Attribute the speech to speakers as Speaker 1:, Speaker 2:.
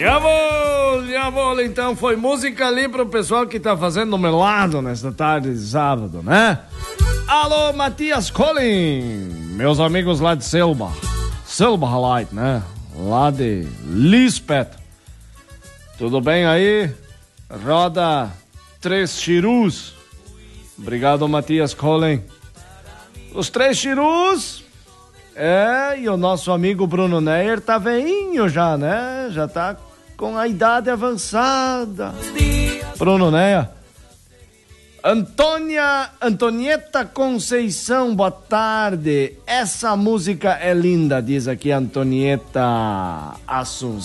Speaker 1: Jawohl, então foi música ali pro pessoal que tá fazendo melado nesta tarde de sábado, né? Alô, Matias Collin, meus amigos lá de Silva Light, né? Lá de Lisbeth. Tudo bem aí? Roda 3 chirus. Obrigado, Matias Collin. Os 3 chirus. E o nosso amigo Bruno Neyer tá veinho já, né? Já tá com a idade avançada. Bruno Neyer. Antonieta Conceição, boa tarde. Essa música é linda, diz aqui Antonieta Assunção.